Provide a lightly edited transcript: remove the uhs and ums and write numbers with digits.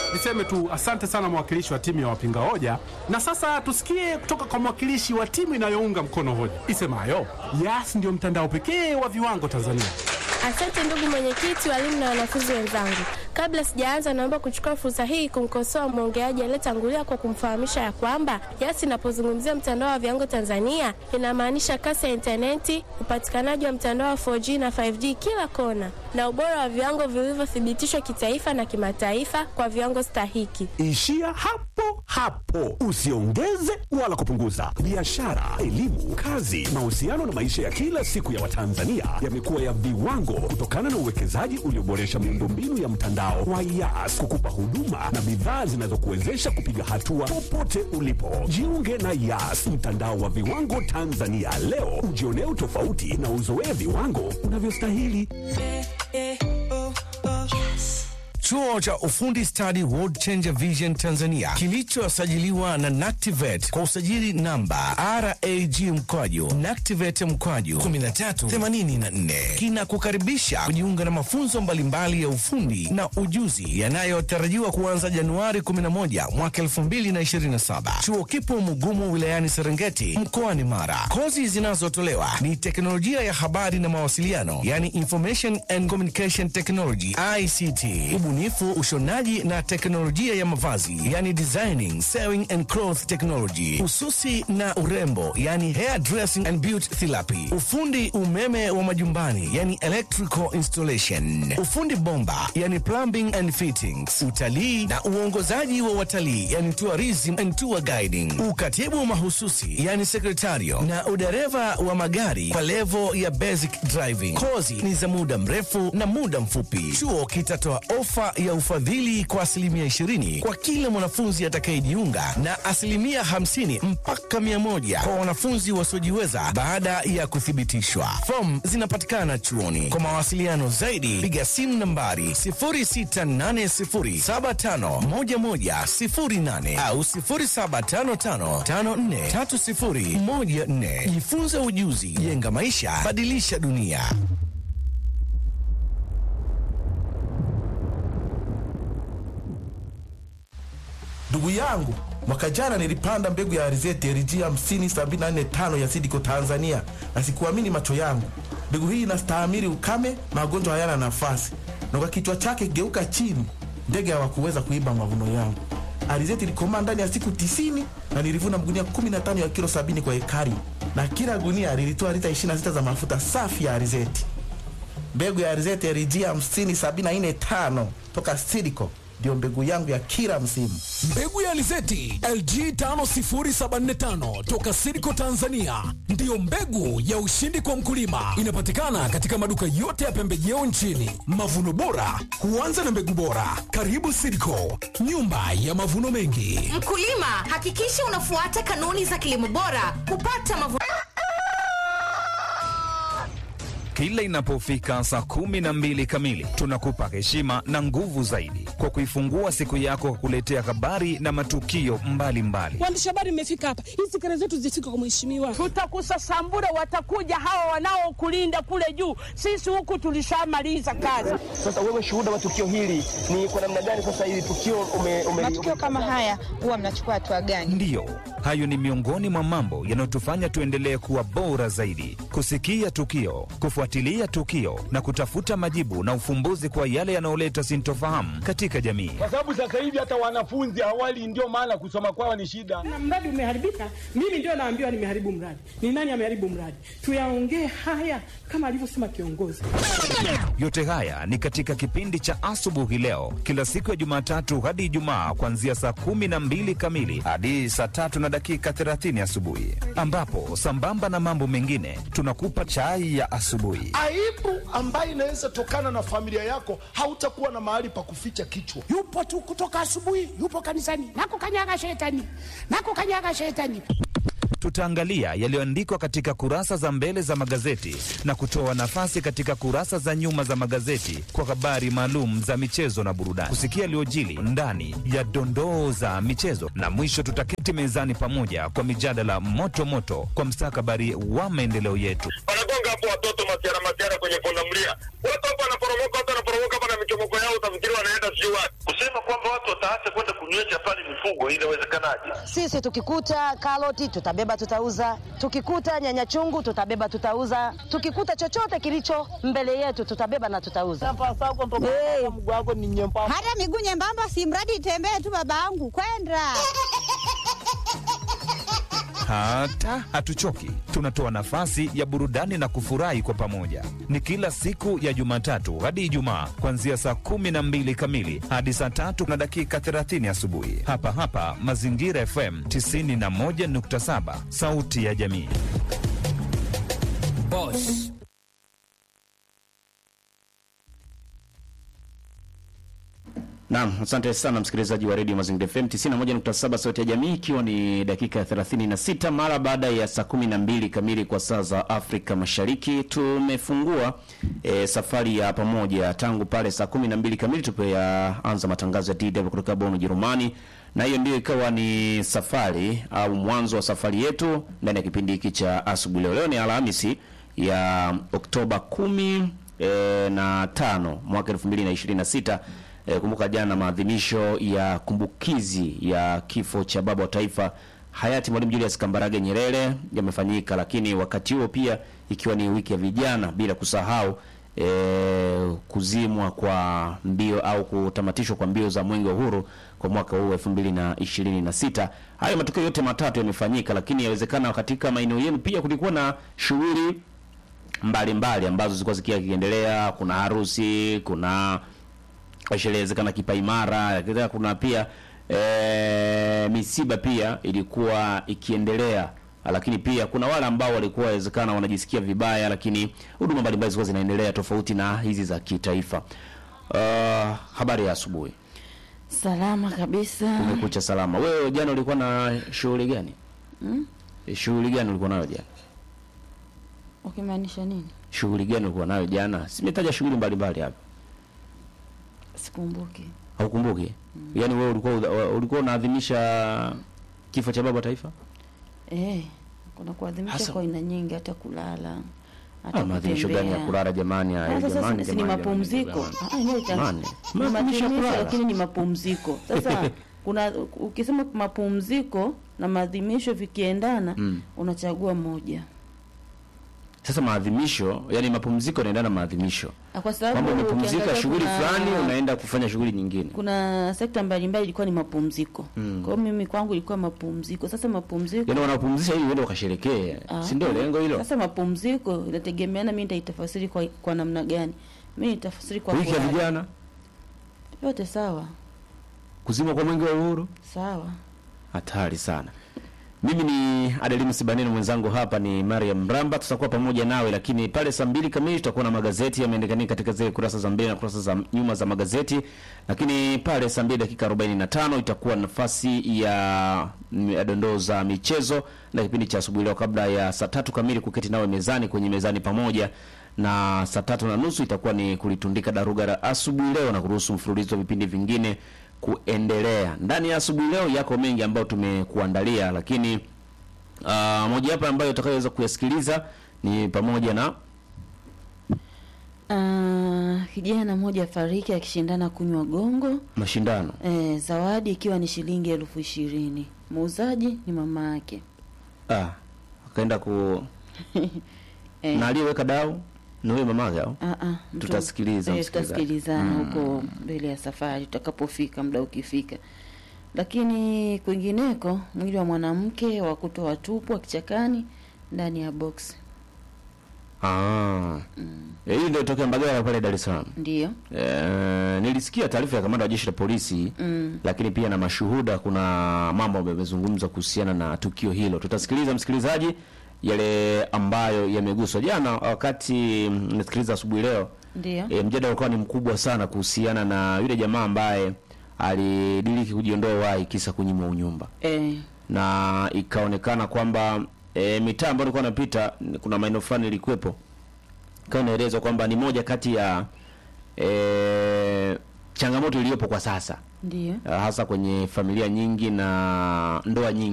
Niseme tu asante sana mwakilishi wa timu ya wapinga hoja, na sasa tusikie kutoka kwa mwakilishi wa timu inayounga mkono hoja isemayo Yas ndio mtandao pekee wa viwango Tanzania. Asante ndugu mwenyekiti, walimu na wanafunzi wenzangu. Kabla sijaanza, naomba kuchukua fursa hii kumkosoa mwongeaji aliyetangulia kwa kumfahamisha ya kwamba Yas inapozungumzia mtandao wa viwango Tanzania inamaanisha kasi ya interneti, upatikanaji wa mtandao wa 4G na 5G kila kona, na ubora wa viwango vilivyothibitishwa kitaifa na kimataifa kwa viwango stahiki. Ishia hapo. Usiongeze wala kupunguza. Biashara, elimu, kazi, mahusiano na maisha ya kila siku ya Watanzania yamekuwa ya viwango kutokana na uwekezaji ulioboresha miundombinu ya mtandao wa Yas kukupa huduma na bidhaa zinazokuwezesha kupiga hatua popote ulipo. Jiunge na Yas, mtandao wa viwango Tanzania leo, ujionee utofauti na uzoee viwango unavyostahili. Chuo cha Ufundi Study World Changer Vision Tanzania kilichosajiliwa na NACTIVATE kwa usajili namba RAG/NACTIVATE/1384 kinakukaribisha kujiunga na mafunzo mbalimbali ya ufundi na ujuzi yanayotarajiwa kuanza Januari 11 mwaka 2027. Chuo kipo Mugumu wilayani Serengeti mkoani Mara. Kozi zinazotolewa ni teknolojia ya habari na mawasiliano, yani Information and Communication Technology ICT, ubunifu, ushonaji na teknolojia ya mavazi, yani designing, sewing and cloth technology, ususi na urembo, yani hair dressing and beauty therapy, ufundi umeme wa majumbani, yani electrical installation, ufundi bomba, yani plumbing and fittings, utalii na uongozaji wa watalii, yani tourism and tour guiding, ukatibu mahususi, yani sekretario na udereva wa magari kwa level ya basic driving. Kozi ni za muda mrefu na muda mfupi. Chuo kitatoa ofa ya ufadhili kwa 20% kwa kila mwanafunzi atakayejiunga na 50% mpaka 100 kwa wanafunzi wasiojiweza baada ya kuthibitishwa. Fomu zinapatikana chuoni. Kwa mawasiliano zaidi piga simu nambari 0680751108 au 0755543014. Jifunze ujuzi, jenga maisha, badilisha dunia. Ndugu yangu, mwaka jana nilipanda mbegu ya alizeti LG 50745 ya Sidiko Tanzania, na sikuamini macho yangu. Mbegu hii inastahimili ukame, magonjwa hayana nafasi, na kwa kichwa chake geuka chini, ndege hawakuweza kuiba mavuno yangu. Alizeti ilikomaa ndani ya siku 90 na nilivuna magunia 15 ya kilo 70 kwa ekari, na kila gunia lilitoa lita 26 za mafuta safi ya alizeti. Mbegu ya alizeti LG 50745 toka Sidiko ndio mbegu yangu ya kila msimu. Mbegu ya alizeti LG 50745 toka Sidiko Tanzania ndiyo mbegu ya ushindi kwa mkulima. Inapatikana katika maduka yote ya pembejeo nchini. Mavuno bora huanza na mbegu bora. Karibu Sidiko, nyumba ya mavuno mengi. Mkulima, hakikisha unafuata kanuni za kilimo bora kupata mavuno. Kila inapofika saa 12 kamili tunakupa heshima na nguvu zaidi kwa kuifungua siku yako kwa kuletea habari na matukio mbalimbali. Waandishi habari mmefika hapa, hizi kelele zetu zifike kwa mheshimiwa. Tutakusasambura, watakuja hawa wanaokulinda kule juu. Sisi huku tulishamaliza kazi. Sasa wewe shuhuda wa tukio hili ni kwa namna gani? Sasa hili tukio matukio kama haya huwa mnachukua hatua gani? Ndiyo, hayo ni miongoni mwa mambo yanayotufanya tuendelee kuwa bora zaidi, kusikia tukio, kufuatilia tukio na kutafuta majibu na ufumbuzi kwa yale yanayoleta sintofahamu katika jamii. Kwa sababu sasa hivi hata wanafunzi awali, ndio maana kusoma kwao ni shida. Na mradi umeharibika, mimi ndio naambiwa nimeharibu mradi. Ni nani ameharibu mradi? Tuyaongee haya kama alivyosema kiongozi. Yote haya ni katika kipindi cha asubuhi leo, kila siku ya Jumatatu hadi Ijumaa kuanzia saa 12 kamili hadi saa 3:30 asubuhi, ambapo sambamba na mambo mengine tunakupa chai ya asubuhi. Aibu ambayo inaweza tokana na familia yako, hautakuwa na mahali pa kuficha kichwa. Yupo tu kutoka asubuhi, yupo kanisani, nakukanyaga shetani. Tutaangalia yaliyoandikwa katika kurasa za mbele za magazeti na kutoa nafasi katika kurasa za nyuma za magazeti kwa habari maalum za michezo na burudani, kusikia yaliyojili ndani ya dondoo za michezo, na mwisho tutaketi mezani pamoja kwa mijadala moto moto kwa mstakabali wa maendeleo yetu. Wanagonga hapo watoto masiara kwenye pundamilia. Watu hapo wanaporomoka hapa na michomoko yao, utafikiri wanaenda sijui wapi. Kusema kwamba watu wataacha kwenda kunywesha pale mifugo, inawezekanaje? Sisi tukikuta karoti tutabeba tutauza, tukikuta nyanya chungu tutabeba tutauza, tukikuta chochote kilicho mbele yetu tutabeba na tutauza. Hata miguu nyembamba si mradi itembee tu babangu kwenda. Hata hatuchoki, tunatoa nafasi ya burudani na kufurahi kwa pamoja. Ni kila siku ya Jumatatu hadi Ijumaa kuanzia saa 12 kamili hadi saa 3 na dakika 30 asubuhi. Hapa hapa Mazingira FM 91.7, sauti ya jamii. Boss. Naam, asante sana msikilizaji wa Radio Mazingira FM 91.7 sauti ya jamii, ikiwa ni dakika 36 mara baada ya saa 12 kamili kwa saa za Afrika Mashariki. Tumefungua safari ya pamoja tangu pale saa 12 kamili tupoanza matangazo ya DW kutoka Bonn, Ujerumani, na hiyo ndio ikawa ni safari au mwanzo wa safari yetu ndani ya kipindi hiki cha asubuhi. Leo ni Alhamisi ya Oktoba 15 mwaka 2026. Kumbuka jana maadhimisho ya kumbukizi ya kifo cha baba wa taifa hayati Mwalimu Julius Kambarage Nyerere yamefanyika, lakini wakati huo pia ikiwa ni wiki ya vijana, bila kusahau kuzimwa kwa mbio au kutamatishwa kwa mbio za Mwenge wa Uhuru kwa mwaka huu 2026. Hayo matukio yote matatu yamefanyika, lakini yawezekana katika maeneo yenu pia kulikuwa na shughuli mbalimbali ambazo zilikuwa zikiendelea. Kuna harusi, kuna sherehe kana kipaimara, kuna pia misiba pia ilikuwa ikiendelea, lakini pia kuna wale ambao walikuwa wawezekana wanajisikia vibaya, lakini huduma mbalimbali zilikuwa zinaendelea tofauti na hizi za kitaifa. Habari ya asubuhi. Salama kabisa. Umekucha salama. Wewe jana ulikuwa na shughuli gani? Shughuli gani ulikuwa nayo jana? Ukimaanisha nini? Shughuli gani ulikuwa nayo jana? Simetaja shughuli mbalimbali hapa. Sikumbuki. Haukumbuki? Yaani wewe ulikuwa unaadhimisha kifo cha baba taifa? Kuna kuadhimisha kwa aina nyingi, hata kulala. Hata maadhimisho gani ya kulala jamani? Jamani, ni mapumziko. Maadhimisho kulala lakini ni mapumziko. Sasa kuna ukisema mapumziko na maadhimisho vikiendana, unachagua moja. Sasa maadhimisho, yani mapumziko yanaendana na maadhimisho. Kwa sababu kama umepumzika shughuli fulani unaenda kufanya shughuli nyingine. Kuna sekta mbalimbali ilikuwa ni mapumziko. Kwa hiyo mimi kwangu ilikuwa mapumziko. Sasa mapumziko, yani wanapumzisha ili uende ukasherekee. Si ndio lengo hilo? Sasa mapumziko inategemeana mimi nitaitafasiri kwa namna gani. Mimi nitafasiri kwa wiki ya vijana. Yote sawa. Kuzima kwa Mwenge wa Uhuru? Sawa. Hatari sana. Mimi ni Adelim Sibaneno, mwenzangu hapa ni Mariam Mramba. Tutakuwa pamoja nawe, lakini pale saa 2 kamili tutakuwa na magazeti yameandikana katika zile kurasa za mbele na kurasa za nyuma za magazeti. Lakini pale saa 2 dakika 45 itakuwa nafasi ya dondoo za michezo na kipindi cha asubuhi leo, kabla ya saa 3 kamili kuketi nawe mezani kwenye mezani pamoja, na saa 3:30 itakuwa ni kulitundika daruga la asubuhi leo na kuruhusu mfululizo wa vipindi vingine kuendelea. Ndani ya asubuhi leo yako mengi ambayo tumekuandalia, lakini moja hapa ambayo utakayoweza kuyasikiliza ni pamoja na kijana mmoja fariki akishindana kunywa gongo mashindano. Zawadi ikiwa ni shilingi 20,000. Muuzaji ni mama yake. Akaenda na aliyeweka dau ni wewe mama yake au? Tutasikiliza huko mbele ya safari tutakapofika, muda ukifika. Lakini kwingineko, mwili wa mwanamke wa kutoa tupu kichakani ndani ya box. Hii ndio tokea Mbagala pale Dar es Salaam. Ndio. Nilisikia taarifa ya kamanda wa jeshi la polisi, lakini pia na mashuhuda, kuna mambo ambayo yamezungumzwa kuhusiana na tukio hilo. Tutasikiliza msikilizaji yale ambayo yameguswa jana wakati nasikiliza asubuhi leo. Ndio. Mjadala ulikuwa ni mkubwa sana kuhusiana na yule jamaa ambaye alidiriki kujiondoa wai kisa kunyimwa unyumba. Na ikaonekana kwamba mitaa ambayo ilikuwa inapita, kuna maeneo fulani ilikuwepo, kwa inaelezwa kwamba ni moja kati ya changamoto iliyopo kwa sasa. Ndio. Hasa kwenye familia nyingi na ndoa nyingi.